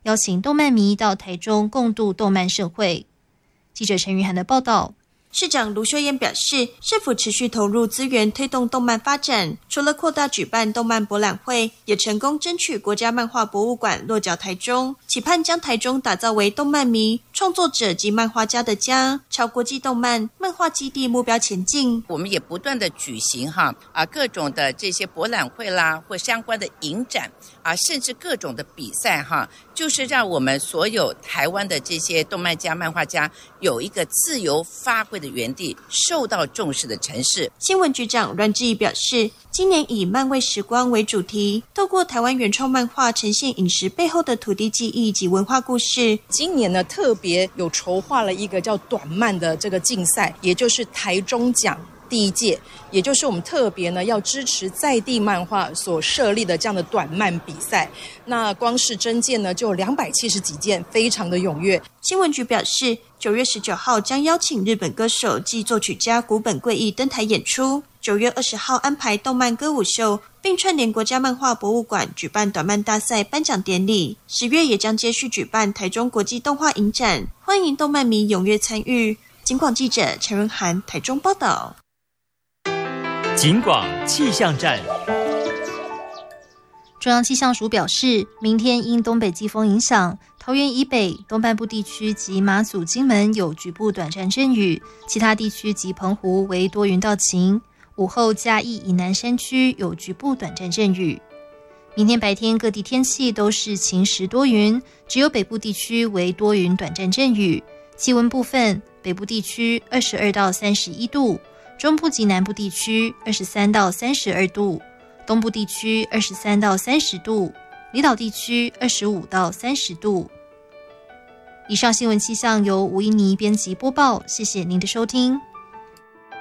邀请动漫迷到台中共度动漫盛会。记者陈玉涵的报道。 市长卢秀燕表示，市府持续投入资源推动动漫发展，除了扩大举办动漫博览会，也成功争取国家漫画博物馆落脚台中，期盼将台中打造为动漫迷、创作者及漫画家的家，朝国际动漫漫画基地目标前进。 我们也不断的举行各种的这些博览会啦，或相关的影展甚至各种的比赛就是让我们所有台湾的这些动漫家、漫画家有一个自由发挥的园地，受到重视的城市。 新闻局长阮志怡表示，今年以漫味时光为主题，透过台湾原创漫画呈现饮食背后的土地记忆及文化故事。 今年呢，特别有筹划了一个叫短漫的这个竞赛，也就是台中奖第一届，也就是我们特别呢要支持在地漫画所设立的这样的短漫比赛。那光是征件呢就有270几件，非常的踊跃。 新闻局表示，9月19号将邀请日本歌手暨作曲家古本贵义登台演出，9月20号安排动漫歌舞秀，并串联国家漫画博物馆举办短漫大赛颁奖典礼。10月也将接续举办台中国际动画影展，欢迎动漫迷踊跃参与。警广记者陈润涵台中报道。 警广气象站。 中央气象署表示，明天因东北季风影响，桃园以北、东半部地区及马祖、金门有局部短暂阵雨，其他地区及澎湖为多云到晴。午后嘉义以南山区有局部短暂阵雨。明天白天各地天气都是晴时多云，只有北部地区为多云短暂阵雨。气温部分，北部地区22到31度，中部及南部地区23到32度，东部地区23到30度，离岛地区25到30度。以上新闻气象由吴依妮编辑播报，谢谢您的收听。